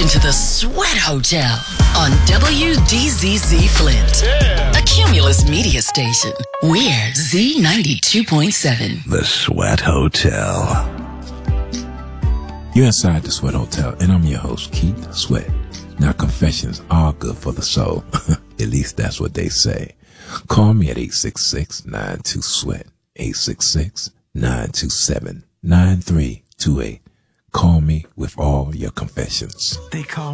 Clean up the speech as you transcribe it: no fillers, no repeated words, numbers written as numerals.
into the Sweat Hotel on WDZZ Flint, a Cumulus media station. We're Z92.7. The Sweat Hotel. You're inside the Sweat Hotel, and I'm your host, Keith Sweat. Now, confessions are good for the soul. At least that's what they say. Call me at 866-92-SWEAT, 866-927-9328. Call me with all your confessions. They call